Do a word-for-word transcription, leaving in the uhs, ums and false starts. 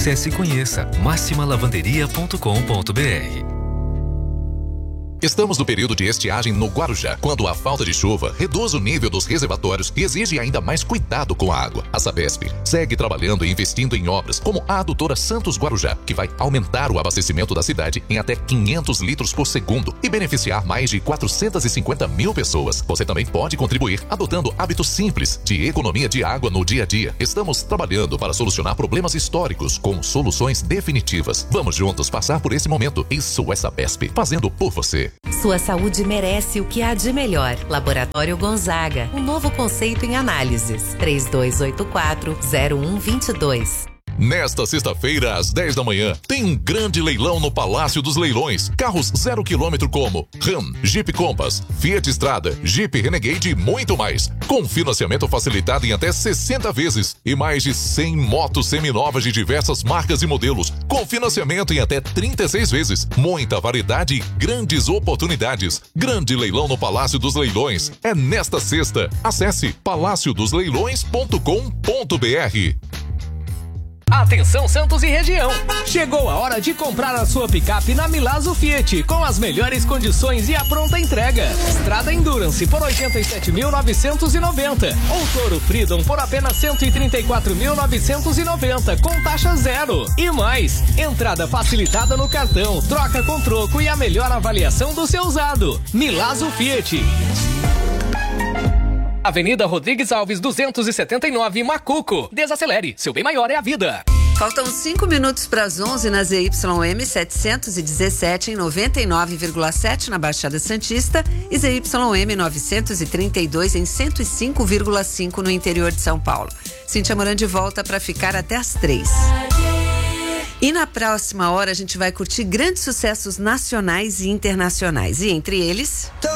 Acesse e conheça máxima lavanderia ponto com ponto br. Estamos no período de estiagem no Guarujá, quando a falta de chuva reduz o nível dos reservatórios e exige ainda mais cuidado com a água. A Sabesp segue trabalhando e investindo em obras como a adutora Santos Guarujá, que vai aumentar o abastecimento da cidade em até quinhentos litros por segundo e beneficiar mais de quatrocentas e cinquenta mil pessoas. Você também pode contribuir adotando hábitos simples de economia de água no dia a dia. Estamos trabalhando para solucionar problemas históricos com soluções definitivas. Vamos juntos passar por esse momento. Isso é Sabesp, fazendo por você. Sua saúde merece o que há de melhor. Laboratório Gonzaga, um novo conceito em análises. três dois oito quatro, zero um dois dois. Nesta sexta-feira, às dez da manhã, tem um grande leilão no Palácio dos Leilões. Carros zero quilômetro como Ram, Jeep Compass, Fiat Strada, Jeep Renegade e muito mais. Com financiamento facilitado em até sessenta vezes. E mais de cem motos seminovas de diversas marcas e modelos. Com financiamento em até trinta e seis vezes. Muita variedade e grandes oportunidades. Grande leilão no Palácio dos Leilões. É nesta sexta. Acesse palácio dos leilões ponto com ponto br. Atenção Santos e região! Chegou a hora de comprar a sua picape na Milazzo Fiat, com as melhores condições e a pronta entrega. Strada Endurance por oitenta e sete mil novecentos e noventa ou Toro Freedom por apenas cento e trinta e quatro mil novecentos e noventa com taxa zero. E mais, entrada facilitada no cartão, troca com troco e a melhor avaliação do seu usado. Milazzo Fiat. Avenida Rodrigues Alves, duzentos e setenta e nove, Macuco. Desacelere, seu bem maior é a vida. Faltam cinco minutos para as onze na Z Y M setecentos e dezessete em noventa e nove vírgula sete na Baixada Santista e Z Y M novecentos e trinta e dois em cento e cinco vírgula cinco no interior de São Paulo. Cíntia Morandi volta para ficar até as três. E na próxima hora a gente vai curtir grandes sucessos nacionais e internacionais. E entre eles...